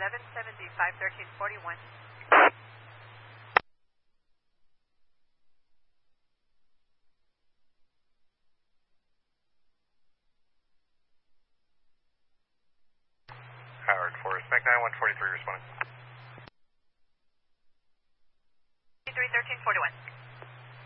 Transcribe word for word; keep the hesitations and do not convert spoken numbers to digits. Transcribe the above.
seven seventy-five thirteen forty-one. Howard, Forest, Mac nine one forty-three responding. three thirteen forty-one.